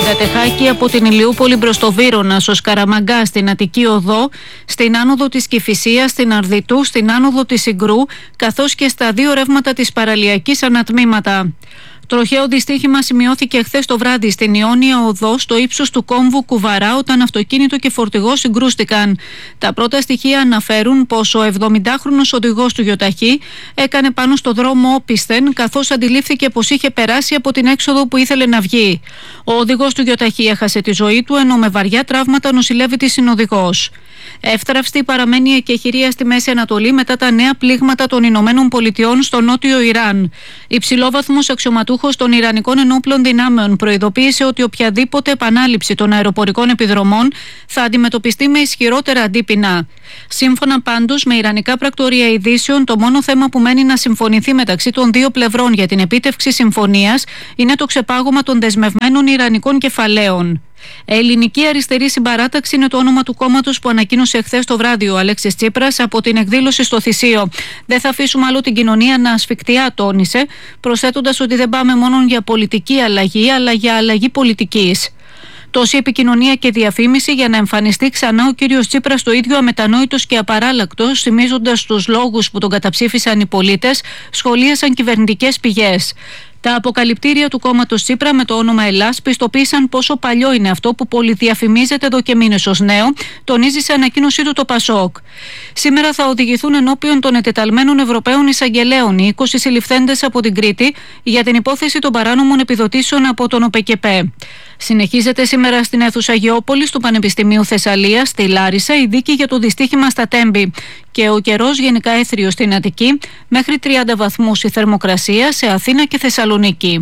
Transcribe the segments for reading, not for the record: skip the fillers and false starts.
Κατεχάκη από την Ηλιούπολη προς το Βύρωνα, στο Σκαραμαγκά, στην Αττική Οδό, στην άνοδο της Κηφισίας, στην Αρδιτού, στην άνοδο της Συγκρού, καθώς και στα δύο ρεύματα της παραλιακής ανατμήματα. Τροχαίο δυστύχημα σημειώθηκε χθες το βράδυ στην Ιόνια Οδό, στο ύψος του κόμβου Κουβαρά, όταν αυτοκίνητο και φορτηγός συγκρούστηκαν. Τα πρώτα στοιχεία αναφέρουν πως ο 70χρονος οδηγός του γιοταχή έκανε πάνω στο δρόμο όπισθεν, καθώς αντιλήφθηκε πως είχε περάσει από την έξοδο που ήθελε να βγει. Ο οδηγός του γιοταχή έχασε τη ζωή του, ενώ με βαριά τραύματα νοσηλεύεται η συνοδηγός. Εύθραυστη παραμένει η εκεχηρία στη Μέση Ανατολή μετά τα νέα πλήγματα των Ηνωμένων Πολιτειών στο νότιο Ιράν. Υψηλόβαθμος αξιωματούχος των Ιρανικών Ενόπλων Δυνάμεων προειδοποίησε ότι οποιαδήποτε επανάληψη των αεροπορικών επιδρομών θα αντιμετωπιστεί με ισχυρότερα αντίπεινα. Σύμφωνα πάντως με Ιρανικά πρακτορία ειδήσεων, το μόνο θέμα που μένει να συμφωνηθεί μεταξύ των δύο πλευρών για την επίτευξη συμφωνίας είναι το ξεπάγωμα των δεσμευμένων Ιρανικών κεφαλαίων. Ελληνική Αριστερή Συμπαράταξη είναι το όνομα του κόμματος που ανακοίνωσε χθες το βράδυ ο Αλέξης Τσίπρας από την εκδήλωση στο Θησίο. Δεν θα αφήσουμε άλλο την κοινωνία να ασφικτιά, τόνισε, προσθέτοντας ότι δεν πάμε μόνο για πολιτική αλλαγή, αλλά για αλλαγή πολιτικής. Τόση επικοινωνία και διαφήμιση για να εμφανιστεί ξανά ο κύριος Τσίπρας το ίδιο αμετανόητος και απαράλλακτος, θυμίζοντας τους λόγους που τον καταψήφισαν οι πολίτες, σχολίασαν κυβερνητικές πηγές. Τα αποκαλυπτήρια του κόμματος Τσίπρα με το όνομα Ελλάς πιστοποίησαν πόσο παλιό είναι αυτό που πολυδιαφημίζεται εδώ και μήνες ως νέο, τονίζει σε ανακοίνωσή του το ΠΑΣΟΚ. Σήμερα θα οδηγηθούν ενώπιον των ετεταλμένων Ευρωπαίων εισαγγελέων οι 20 συλληφθέντες από την Κρήτη για την υπόθεση των παράνομων επιδοτήσεων από τον ΟΠΕΚΕΠΕ. Συνεχίζεται σήμερα στην αίθουσα Γεώπολης του Πανεπιστημίου Θεσσαλίας, στη Λάρισα, η δίκη για το δυστύχημα στα Τέμπη. Και ο καιρός γενικά έθριος στην Αττική, μέχρι 30 βαθμούς η θερμοκρασία σε Αθήνα και Θεσσαλονίκη.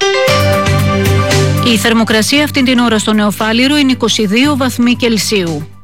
Η θερμοκρασία αυτήν την ώρα στο Νεοφάλιρο είναι 22 βαθμοί Κελσίου.